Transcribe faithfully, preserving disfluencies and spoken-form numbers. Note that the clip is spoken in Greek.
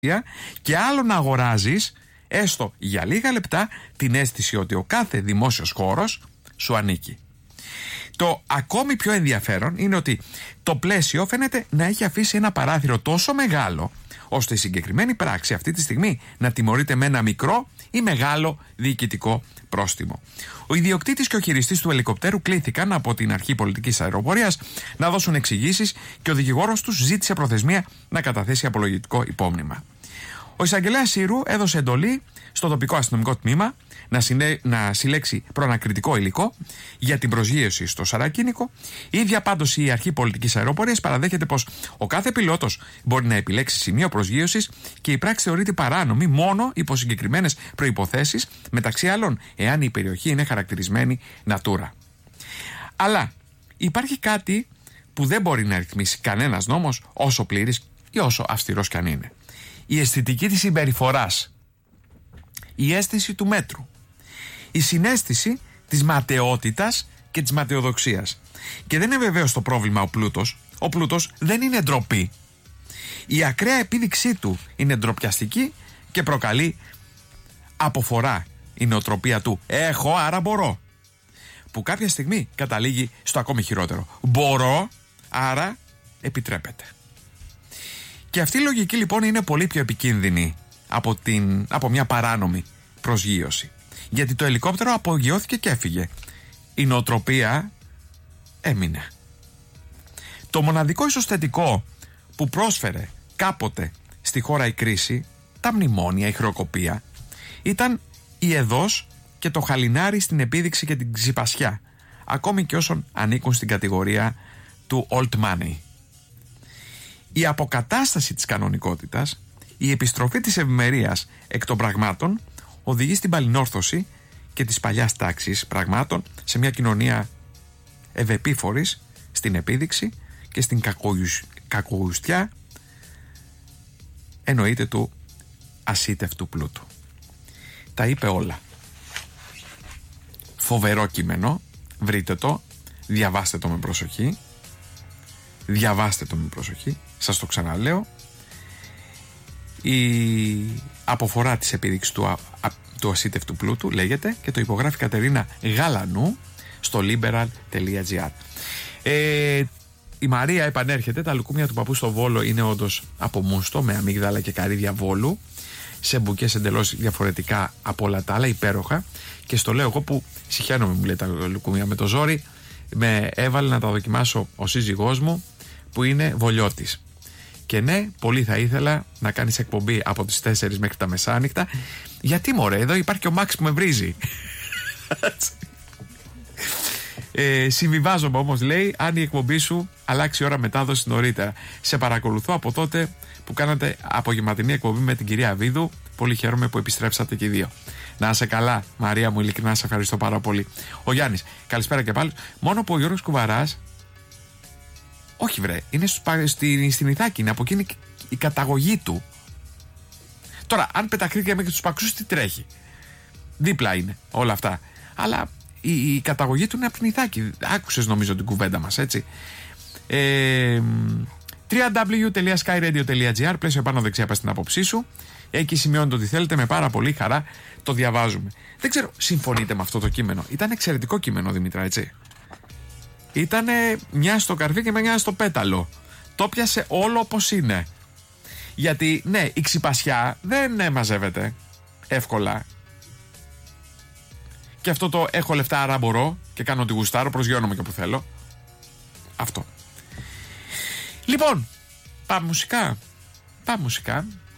και άλλο να αγοράζεις, έστω για λίγα λεπτά, την αίσθηση ότι ο κάθε δημόσιος χώρος σου ανήκει. Το ακόμη πιο ενδιαφέρον είναι ότι το πλαίσιο φαίνεται να έχει αφήσει ένα παράθυρο τόσο μεγάλο, ώστε η συγκεκριμένη πράξη αυτή τη στιγμή να τιμωρείται με ένα μικρό ή μεγάλο διοικητικό πρόστιμο. Ο ιδιοκτήτης και ο χειριστής του ελικοπτέρου κλήθηκαν από την αρχή πολιτικής αεροπορίας να δώσουν εξηγήσεις και ο δικηγόρος τους ζήτησε προθεσμία να καταθέσει απολογητικό υπόμνημα. Ο εισαγγελέας Σύρου έδωσε εντολή στο τοπικό αστυνομικό τμήμα να, συνέ... να συλλέξει προανακριτικό υλικό για την προσγείωση στο σαρακίνικο. Η ίδια πάντως η αρχή πολιτικής αεροπορίας παραδέχεται πως ο κάθε πιλότος μπορεί να επιλέξει σημείο προσγείωσης και η πράξη θεωρείται παράνομη μόνο υπό συγκεκριμένες προϋποθέσεις, μεταξύ άλλων εάν η περιοχή είναι χαρακτηρισμένη Natura. Αλλά υπάρχει κάτι που δεν μπορεί να ρυθμίσει κανένας νόμος, όσο πλήρης ή όσο αυστηρός κι αν είναι. Η αισθητική της συμπεριφοράς, η αίσθηση του μέτρου, η συναίσθηση της ματαιότητας και της ματαιοδοξίας. Και δεν είναι βεβαίως το πρόβλημα ο πλούτος. Ο πλούτος δεν είναι ντροπή. Η ακραία επίδειξή του είναι ντροπιαστική και προκαλεί αποφορά η νοοτροπία του «έχω, άρα μπορώ», που κάποια στιγμή καταλήγει στο ακόμη χειρότερο. Μπορώ, άρα επιτρέπεται. Και αυτή η λογική λοιπόν είναι πολύ πιο επικίνδυνη από, την, από μια παράνομη προσγείωση. Γιατί το ελικόπτερο απογειώθηκε και έφυγε. Η νοοτροπία έμεινε. Το μοναδικό ίσως θετικό που πρόσφερε κάποτε στη χώρα η κρίση, τα μνημόνια, η χρεοκοπία, ήταν η εδώς και το χαλινάρι στην επίδειξη και την ξυπασιά, ακόμη και όσων ανήκουν στην κατηγορία του old money. Η αποκατάσταση της κανονικότητας, η επιστροφή της ευημερίας εκ των πραγμάτων οδηγεί στην παλινόρθωση και της παλιάς τάξης πραγμάτων σε μια κοινωνία ευεπίφορης στην επίδειξη και στην κακογουστιά εννοείται του ασίτευτου πλούτου. Τα είπε όλα. Φοβερό κείμενο, βρείτε το, διαβάστε το με προσοχή, διαβάστε το με προσοχή, σας το ξαναλέω. Η αποφορά της επίδειξης του, α, α, του ασίτευτου πλούτου λέγεται και το υπογράφει Κατερίνα Γαλανού στο liberal τελεία gr. Ε, η Μαρία επανέρχεται. Τα λουκούμια του παππού στο Βόλο είναι όντως από μούστο με αμύγδαλα και καρύδια Βόλου, σε μπουκές εντελώς διαφορετικά από όλα τα άλλα, υπέροχα. Και στο λέω εγώ που συχαίνομαι, μου λέει, τα λουκούμια με το ζόρι. Με έβαλε να τα δοκιμάσω ο σύζυγός μου που είναι βολιώτης. Και ναι, πολύ θα ήθελα να κάνεις εκπομπή από τις τέσσερις μέχρι τα μεσάνυχτα. Γιατί μωρέ, εδώ υπάρχει και ο Μάξ που με βρίζει. ε, συμβιβάζομαι όμως, λέει, αν η εκπομπή σου αλλάξει ώρα μετάδοση νωρίτερα. Σε παρακολουθώ από τότε που κάνατε απογευματινή εκπομπή με την κυρία Βίδου. Πολύ χαίρομαι που επιστρέψατε και οι δύο. Να είσαι καλά, Μαρία μου, ειλικρινά σε ευχαριστώ πάρα πολύ. Ο Γιάννης, καλησπέρα και πάλι. Μόνο που ο Γιώργος Κουβαράς, όχι βρε, είναι στη, στην Ιθάκη, είναι από εκείνη η καταγωγή του. Τώρα, αν πετακρίθηκε μέχρι τους Παξούς, τι τρέχει. Δίπλα είναι όλα αυτά. Αλλά η, η καταγωγή του είναι από την Ιθάκη. Άκουσες νομίζω την κουβέντα μας, έτσι. Ε, double-u double-u double-u τελεία sky radio τελεία gr, πλαίσιο πάνω δεξιά πας στην άποψή σου. Εκεί σημειώνετε ότι θέλετε, με πάρα πολύ χαρά το διαβάζουμε. Δεν ξέρω, συμφωνείτε με αυτό το κείμενο? Ήταν εξαιρετικό κείμενο, Δημήτρα, έτσι. Ήτανε μια στο καρφί και μια στο πέταλο. Το πιάσε όλο όπως είναι. Γιατί ναι, η ξυπασιά δεν μαζεύεται εύκολα. Και αυτό το έχω λεφτά άρα μπορώ και κάνω ό,τι γουστάρω, προσγειώνομαι και που θέλω. Αυτό. Λοιπόν, πάμε μουσικά. Πάμε μουσικά.